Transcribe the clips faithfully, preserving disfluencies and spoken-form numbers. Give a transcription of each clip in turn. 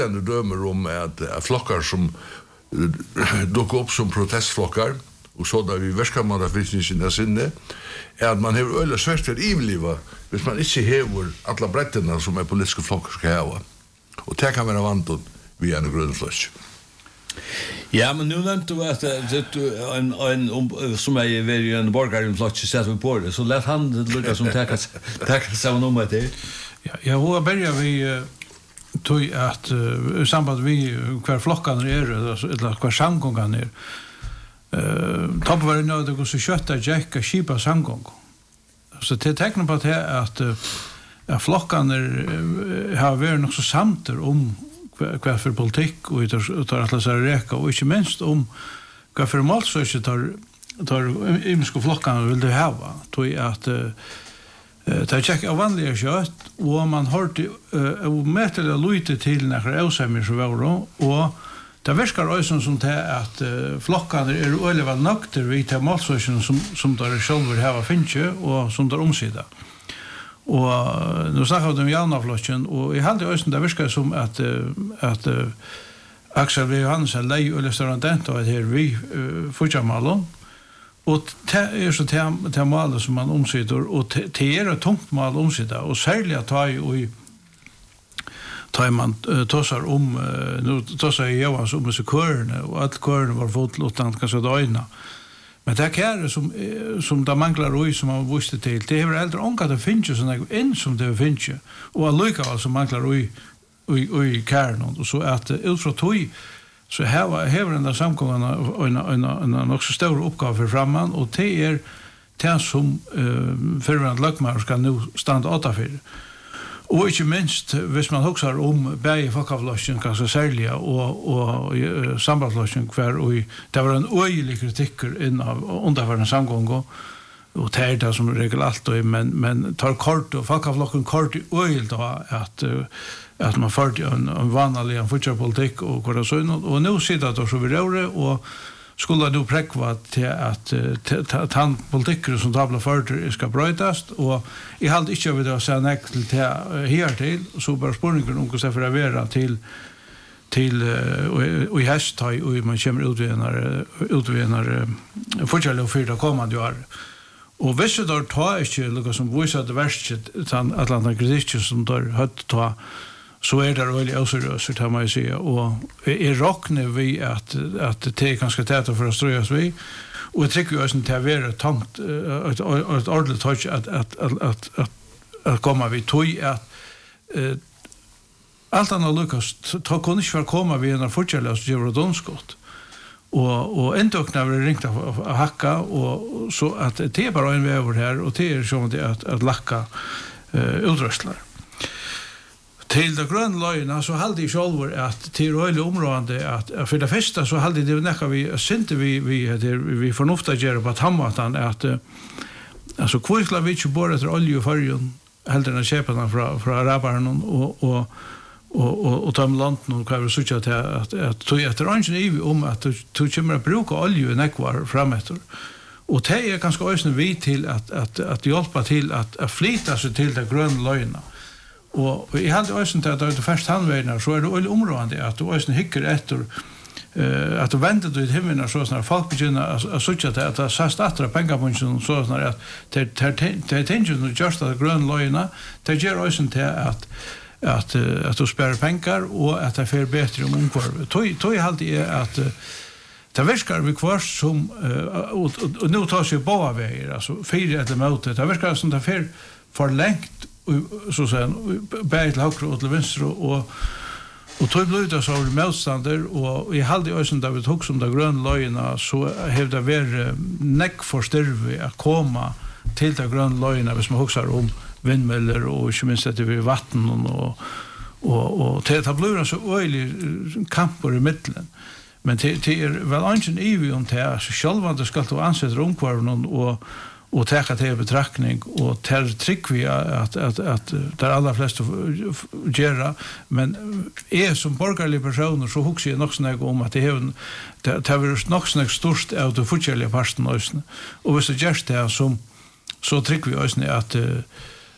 en dömer om att uh, flockar som uh, dukker upp som protestflockar och så där vi verkar finns i sinne är att man har öle svärt för ivliva hvis man inte hever alla bretterna som är politiska flockar ska ha. Och det kan vara vant vi en grundflash. Ja, men nu nämnde du att det en en som är väldigt en borgare flock så att vi på det så lät han det lucka som täcka täcka så nummer det. Ja, jag har börjat vi tog att i samband vi kvar flockarna är eller kvar samgångarna är eh topp var det nödvändigt att så kötta jacka skipa samgång. Så det tecknar på att att att flockarna har varit nog så samter om vad för politik och tar tar alla så räcka och inte minst om vad för mål så inte tar tar imska flockarna vill det ha tog att det är check av vanliga kött och man har det och mäter det lite till när Alzheimer så var då och det verkar också som det att flockarna är öliga nökter vid till målsökningen som som där själva har finche och som där omsida. Och nu snackar vi om Janaflocken och i hade östen där verkar som att att Axel V. Johansson lei och restaurant och här vi fortsätter och det är så det mål som man omsider och det är ett tungt mål omsida och särskilt att ta i tar man tossar om nu tossar jag var som så körne och att körne var fotlåtant kanske döna. Men det är som som där manglar oj som man visste till. Det är äldre onka det finns ju såna en som det finns ju och alluka alltså manglar oj oj oj kärn och så att utifrån toj så här var här den där samkomna en en en också stor uppgåva för framman och det är det som förvärvad lackmar ska nu stanna åtta för. Och inte minst, hvis man också har om bäge fackavlossen kanske särliga och, och uh, sambandlossen kvar och det var en öjlig kritik in av underförande samgång och det är det som regel allt men, men tar kort och fackavlossen kort i öjlig då att, uh, att man förde en, en vanlig en fortsatt och går så och nu sitter det så vi rör och skulle du präkva till att att han politiker som tabla för ska brötas och I hade inte över att säga nej till det här till så bara spårningen om hur för att vara till till och i häst och man kommer ut vid när ut vid när fortsätter för det kommande år och visst då tar inte lika som visar det värsta att Atlanta kritik som där hött ta så är det väl också så tar man ju se och är rockne vi att att det är ganska tätt för att ströjas vi och jag tycker ju att det är väldigt tankt ett ett ordentligt touch att att att att att komma vi tog att allt annat Lucas ta kunde inte för komma vi när fortsätter så gör det donskott och och ändå när vi ringte att hacka och så att det är bara en väg över här och det är så att att lacka utrustlar. Till de grönlöjna så hade jag själv att till röjliga områden att för det första så hade det näka vi synte vi vi det vi förnufta gör på att hamatan att alltså kvällar vi ju bara efter olja och färjan helt den köparna från från arabarna och och och och och ta land och kan vi söka till att att tog efter angen om att du kommer att bruka olja i nekvar framåt och det är ganska ösnen vi till att att att hjälpa till att att flytta sig till de grönlöjna. Och jag hade också inte att det först handvägnar så är det väl områdande att du också hickar efter eh att du väntar du i himlen så såna folk begynner att söka att det så startar pengapunchen så såna att det det attention och just the grön lojna det gör också inte att att att du sparar pengar och att det får bättre om omkvarv. Tog tog jag alltid att det verkar vi kvar som och nu tar sig bara vägar alltså fyra eller mot det verkar som det för förlängt så sen bättre till höger och till vänster och och tog blöda så motståndare och I hade ju som David Hooks som där grönlöjna så hävda ver neck för styrve att komma till där grönlöjna hvis man huxar om vindmöller och inte minst att det blir vatten och och och till att blöda så öjlig kamper I mitten men till till väl ancient evil om det så själva det ska ta ansvar omkvarven och och ta det i betraktning och ter trick vi att att att där alla flesta göra men är som borgerliga personer så huxar jag nog snägg om att det är det har nog snägg störst av de futchliga parten och och så just det som så trick vi oss att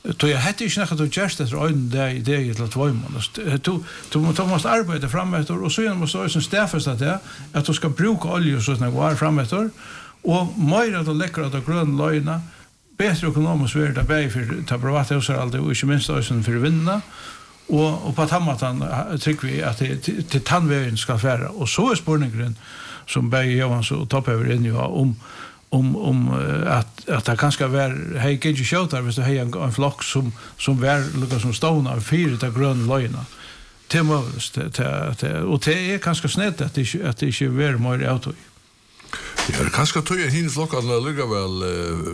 då jag hade inte något att göra efter en dag i det eller två månader. Du du du måste arbeta framöver och så måste du som stäffas att det att du ska bruka olja och såna var framöver och mer att läckra att grön löjna bättre ekonomiskt värde där bäj för ta privata hus alltid och inte minst också för vinna och och på tammatan tycker vi att det till tandvägen ska färra och så är spårningen som bäj Johan så topp över in ju om om om att att det kanske var hej kan ju show där så hej en, en flock som som var lukar som stona av fyra ta grön löjna till måls till och det är kanske snett att det att det inte är mer auto. Ja, det kanske tror jag hin flockarna lukar väl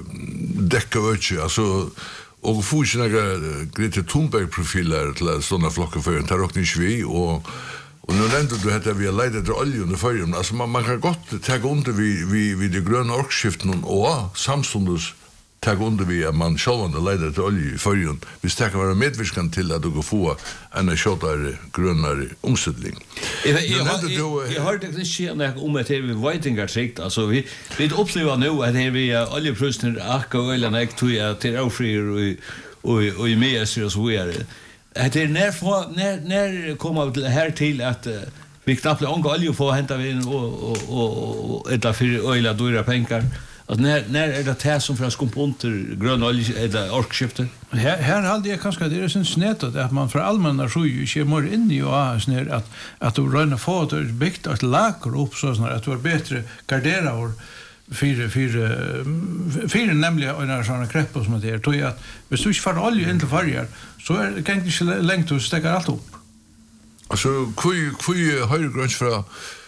täcka vart alltså och fusioner Greta Thunberg profiler till såna flockar för en tarok ni vi och och nu nämnde du heter vi leiter till olja under förrjun. Alltså man, man kan gott ta under vi vi vi det gröna orkskiften och samstundes ta under vi att man själva leiter till olja i förrjun. Vi ska vara medverkan till att du få en shotare grönare omsättning. Jag jag har det inte när om att vi waitingar sikt alltså vi vi upplever nu att det vi oljepriserna akka eller när jag till offer och och och i mer så så är det. Det är när för när när kommer här till att uh, vi knappt långa olja får hämta vi och och och ett för öla dyra pengar. Att när när är det här som för komponenter grön olja eller orkskifte? Här här hade jag kanske det är sen snett att man för allmänna så ju inte mer in i och snär att att du röna få att byggt att lager upp så snart att du är bättre gardera och fyra fyra fyra nämligen en sån krepp som det är tror jag att hvis du inte får olja in till varje så är det kan inte längt att stäcka allt upp. Alltså kvui kvui höjre grunns fra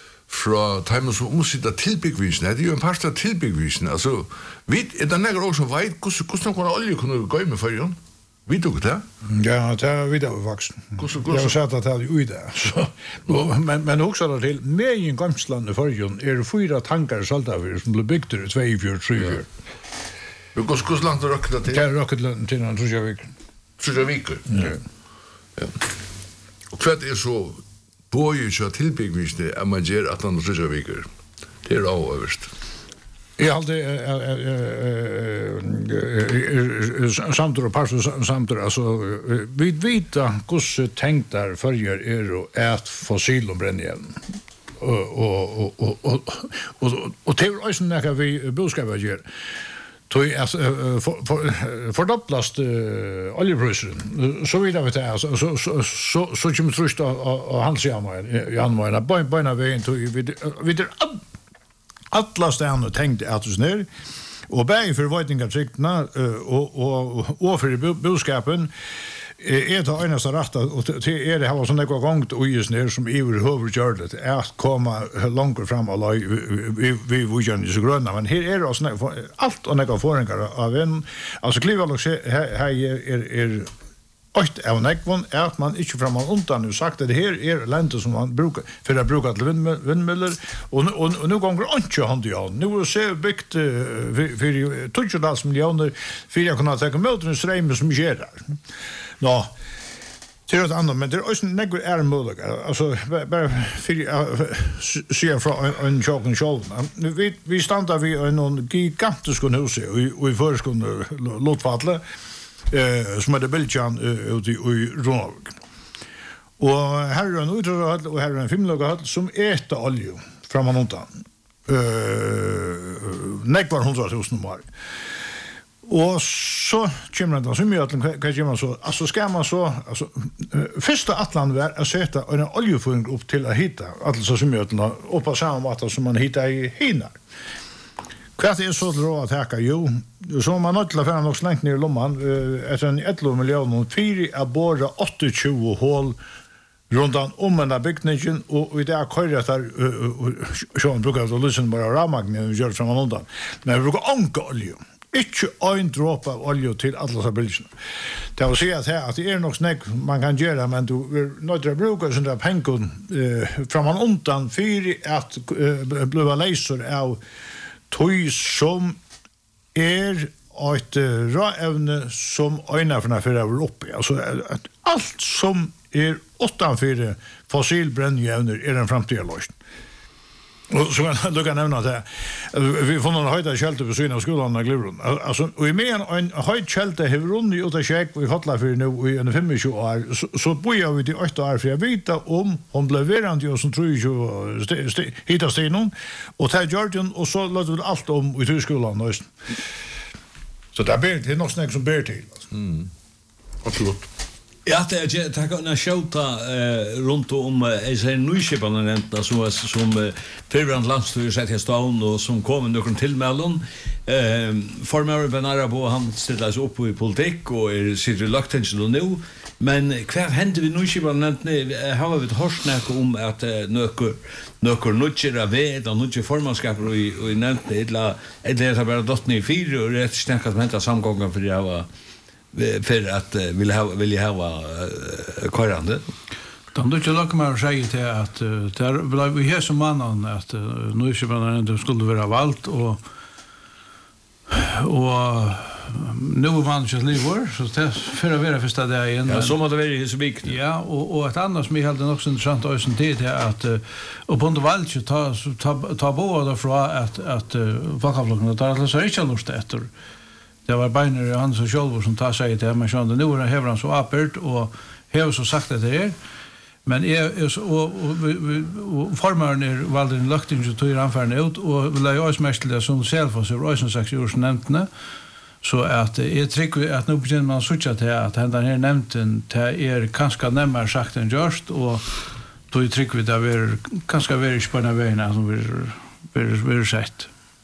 fra timer som omsitter tilbyggvisen. Det er jo en par av tilbyggvisen. Altså, vi er det nægger også veit hvordan kan olje kunne gå med førjen? Vet du det? Ja, det er vi da voksen. Jeg har sett at det er jo i det. Men, men også er det til, med i en gamsland i førjen er det fyra tankar saltaver som ble bygd i tvei fjør, tre fjør. Hvordan langt er røkket det til? Det er røkket til en Trusjavik. Trusjavik? Ja. Og hva er så bøyer seg tilbyggvisene at man gjør at han Trusjaviker? Det er avøverst. Jag alltid samtur och parsor samtur alltså vi vita hur tänkt där förger är och ät fossil och bränna igen och och och och och och det är också när vi boskapar gör tog alltså för fördopplas oljepriset så vidare vet jag så så så så kommer trust och hans jamar jamar på på en väg tog vi vi alla stjärnor tänkte att du snör och bäg för våtningartryckna och och och för boskapen är det ena så rätt och det är det här som det går gångt och just ner som över huvud gör det är att komma långt fram och vi vi vi vill så gröna men här är det alltså allt och några förändringar av en alltså kliva och här är är Ocht är nekvon är att man inte framan undan nu sagt att det här är länder som man brukar för att bruka till vindmöller och och, och nu går inte hand i hand. Nu är det så byggt för tjugotals miljoner för att kunna ta emot en ström som ger där. Nå, det är ett annat, men det är också några är möjliga. Alltså, bara för att se från en tjocken själv. Vi, vi stannar vid en gigantisk hus och i förskolan Lotfatle. Eh som hade Belgian ute i Ronald. Och här är en utrörd och här är en femlögad som äter olja framan undan. Eh nekvar hundratusen var. Och så kommer det så mycket att kan man så alltså ska man så alltså första atlan var att sätta en oljeföring upp till att hitta alltså så mycket upp på samma mat som man hittar i hinar. Kvart är så då att täcka ju så man inte lägger något slängt ner i lomman efter en elva miljoner fyra att borra åttiotvå hål runt om den byggnaden och det är köret där så man brukar så lyssna bara ramagnen gör från undan men vi brukar anka olja inte en droppe av olja till alla så bilderna. Det vill säga att här att det är nog snäck man kan göra men du några brukar sånt där pengar eh från undan för att blåa laser av tøy som er ett råevne som øynafrene for er oppe. Altså, alt som er åttanfyr fossilbrennjevner er en framtida løsning. Och så kan du kan nämna det. Vi får någon höjda skälte på syna av skolan av Glivron. Alltså och i men en höjd skälte har runt ut av check vi fatlar för nu i en tjugofem år så så bojar vi till åtta år för jag vet om hon blev verande ju som tror ju hitta stenen och ta Jordan och så låter vi allt om i skolan nu. Så där blir det nog snägt som ber till. Mm. Absolut. Ja, det är det kan jag skjuta runt om är så nyskipan nämnt som som förbrand landstyre sett här stan och som kommer någon till mellan eh formar Benarabo han ställer sig upp i politik och är sitter lagt till nu men kvar händer vi nyskipan nämnt har vi ett horsnack om att nöker nöker nutcher av det och nutcher formanskap och i nämnt det eller det bara dottni i fyra och rätt snackat med att samgången för det var för att uh, vill ha vill jag ha uh, körande. De då inte locka mig att säga till att uh, där blev vi här som mannen att uh, nu är man ändå skulle vara valt och och nu var man just lever så det för att vara första där igen. Ja, så måste det vara i så vikt. Ja, och och ett annat som är helt också intressant och sen det är att uh, och på valt så ta ta ta båda från att att uh, vakavlocken där alltså så inte lust efter. Det var Beiner han så själv som tar sig till men så nu är det han så apert och har så sagt att det är men är så och och farmaren är valde en lukting så tog han för ut och vill jag också mest det som själv för så Rosen sex år nämnt så att det är trick att nu börjar man switcha till att han den här nämnten det är kanske närmare sagt än just och då är trick vi där är kanske väldigt spännande vägen som vi vi vi sett.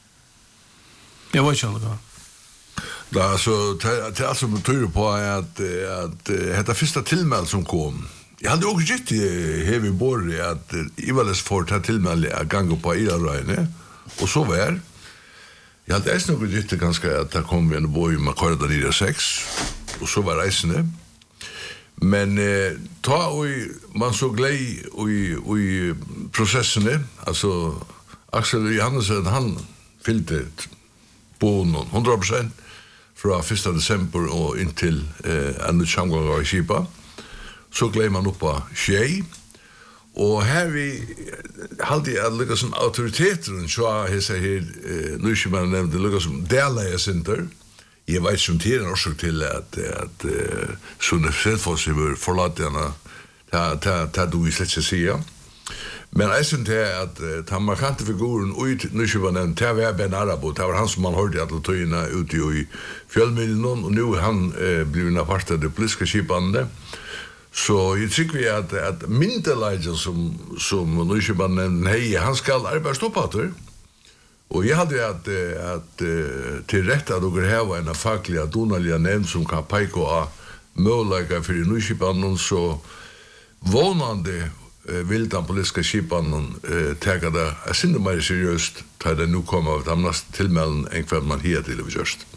Jag vet inte alls. Da, så det er alt som betyder på at, at dette første tilmeld som kom, jeg hadde også gitt her i Borre at Ivales får ta tilmeld å gange på Ira-røyene, og så var jeg hadde også noe gitt ganske at det kom en boi med Korda Nira seks, og så var reisende. Men eh, ta og man så glei og i prosessene, altså Axel Johansen, han fylte bonen hundra prosent, fra første desember og inntil eh, en utsamgang av Kipa. Så gleder man opp av Skjei. Og her vi halte jeg at lykkes som autoriteter, så har jeg sett her, eh, nå ikke man nevnte, lykkes som deleier sinter. Jeg vet som til en årsak til at, at uh, Sunne Fredfoss var forlatt henne, det du i slett ikke sier. Men jeg synes det er at uh, den markante figuren ut, nå ikke var nevnt, det var Benarabo, det var han som man hørte i alle tøyene ute i fjellmiddelen, og nå er han uh, blevet en part av de politiske skipene. Så jeg tror vi at, at myndelaget som, som nå ikke var nevnt, hei, han skal arbeide stoppater. Og jeg hadde at, at uh, til rett at dere har en faglig og donalige nevnt som kan peke av muligheter for nøyskipanen, så vånande uh, vil den politiske skipanen uh, teke det er sinne mer seriøst til det nå kommer av de neste tilmelden enn hva man har til det først.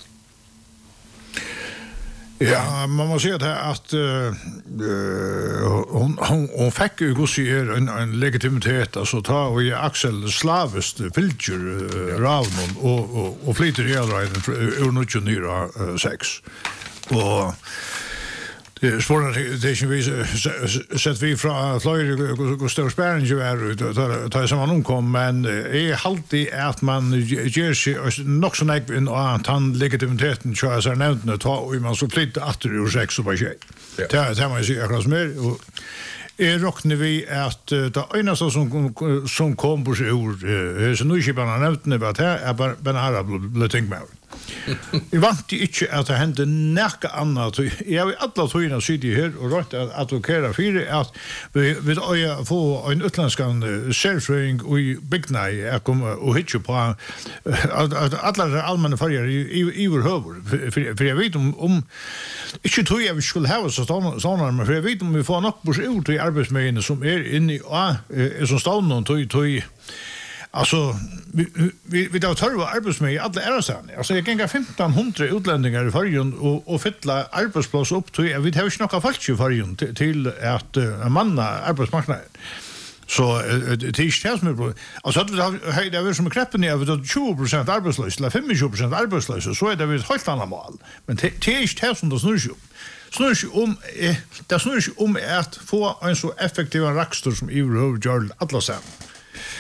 Ja, man må si at at uh, hon hon hon fikk jo gos er en, en legitimitet, altså ta og i Axel slavest filter uh, ravnen og, og, og flyter i alreiden ur nutjo nyra uh, seks. Og det er spørsmålet, det er ikke vi sett vi fra fløyre hvor større sperren ikke var ta som han omkom, men jeg halte at man gjør seg nok så nek inn og at han legitimiteten så jeg har nevnt det, og man så flytte atter ur seks og bare skje. Det er man sier akkurat som er, og jeg råkner vi at det eneste som, som kom på seg ord, så nå ikke bare nevnt det, var at her er bare her ble tenkt med. Jeg vant ikke at det hendte nækka annet. Jeg har alle togene sitte her og rønt at advokere fire at vi vil få en utlandsk særfrøying i bygna og hitje på at alle allmenne farger i vår høver. For jeg vet om, om ikke tog jeg vi skulle ha så sånn, men for jeg vet om vi får nok bors ut i arbeidsmøyene som er inne i som stående tog tog. Alltså vi vi vi då tar vi arbetsmed i alla ärasan. Alltså jag gänga femton hundra utlänningar i Färjön och och fylla arbetsplats upp till vi har ju snacka folk i Färjön till, till att uh, manna arbetsmarknaden. Så det är inte som alltså att vi har det är som kreppen är vi tjugo procent arbetslösa eller tjugofem procent arbetslösa så är det ett helt annat mål. Men det är inte som det snurrar ju. Snurrar ju om det snurrar ju om att få en så effektiv rakstor som i överhuvud gör alla sen.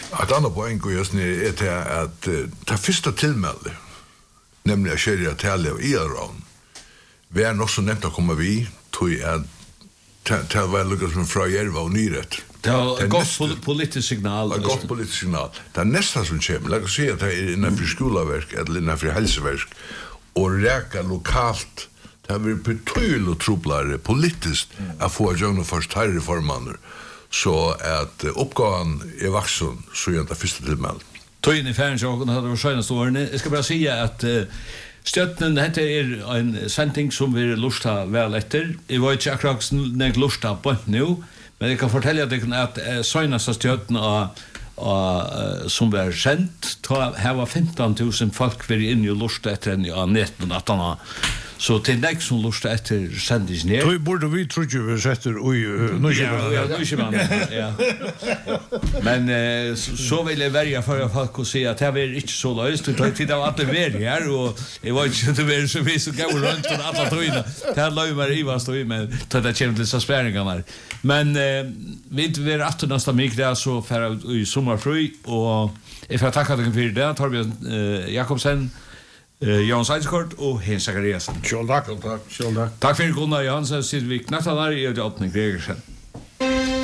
Ett annat poäng och just nu är det att ta första tillmälle, nämligen att skilja tala av elran. Vi är nog så nämnt att komma vi tog att ta väl luckas från Fröjerva och nyrätt. Det var ett gott politiskt signal. Ett gott politiskt signal. Det är nästan som kommer. Låt oss säga att det är innanför skolaverk eller innanför hälsoverk och räka lokalt. Det har varit betydligt troplare politiskt att få göra först här reformer. Så att uppgåvan är vuxen så gör det första tillmäl. Tøyen i färgen hade varit senaste åren. Jag ska bara säga att uh, Støtten, dette er en sending som vi lusta vel etter. Jeg var ikke akkurat når jeg lusta på nå, men jeg kan fortelle deg at uh, søgneste støtten uh, uh, som var sendt, her var femton tusen folk vi inne og lusta etter en av nitten atten. Så til deg som lusta etter sendis ned. Så burde vi trodde vi setter ui nøyskjøvann. Ja, nøyskjøvann, ja. Men uh, så, så vil jeg verja for folk å si at det er ikke så løst. Du tar tid av at det er her, og jeg var ikke til å være så mye som gav rundt og alle tøyene. Det er løy meg i hva stå i, men det er kjent disse sperringene. Men uh, vi vil være atter nesten mye det, så fer i sommerfri, og jeg får takke deg for det. Torbjørn uh, Jakobsen, Uh, Jan Seiskort og Hans Zachariasen. Kjell takk. Kjell takk. Takk for Gunnar Johansen, sitter vi knattet der i åpning Gregersen.